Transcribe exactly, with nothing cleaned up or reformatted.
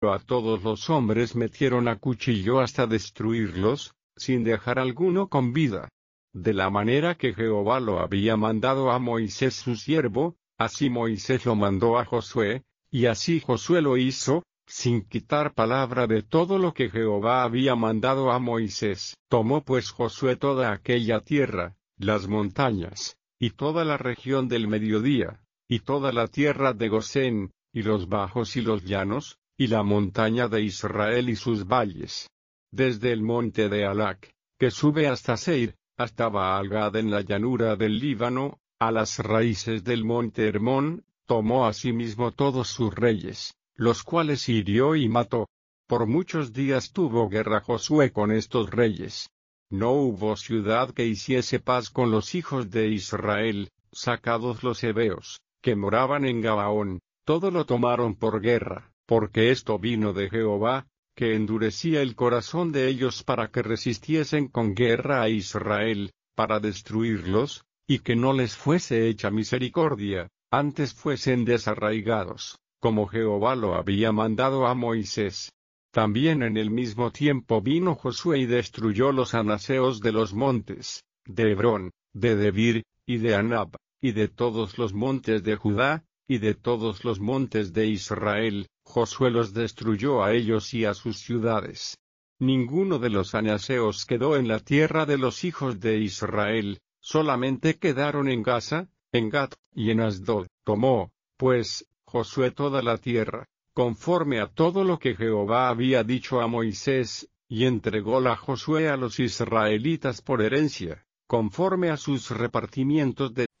A todos los hombres metieron a cuchillo hasta destruirlos, sin dejar alguno con vida. De la manera que Jehová lo había mandado a Moisés su siervo, así Moisés lo mandó a Josué, y así Josué lo hizo, sin quitar palabra de todo lo que Jehová había mandado a Moisés. Tomó pues Josué toda aquella tierra, las montañas, y toda la región del mediodía, y toda la tierra de Gosén, y los bajos y los llanos, y la montaña de Israel y sus valles. Desde el monte de Alac, que sube hasta Seir, hasta Baal-gad en la llanura del Líbano, a las raíces del monte Hermón, tomó asimismo todos sus reyes, los cuales hirió y mató. Por muchos días tuvo guerra Josué con estos reyes. No hubo ciudad que hiciese paz con los hijos de Israel, sacados los heveos, que moraban en Gabaón, todo lo tomaron por guerra, porque esto vino de Jehová, que endurecía el corazón de ellos para que resistiesen con guerra a Israel, para destruirlos, y que no les fuese hecha misericordia, antes fuesen desarraigados, como Jehová lo había mandado a Moisés. También en el mismo tiempo vino Josué y destruyó los anaseos de los montes, de Hebrón, de Debir, y de Anab, y de todos los montes de Judá, y de todos los montes de Israel. Josué los destruyó a ellos y a sus ciudades. Ninguno de los anaseos quedó en la tierra de los hijos de Israel, solamente quedaron en Gaza, en Gat, y en Asdod. Tomó, pues, Josué toda la tierra, conforme a todo lo que Jehová había dicho a Moisés, y entrególa Josué a los israelitas por herencia, conforme a sus repartimientos de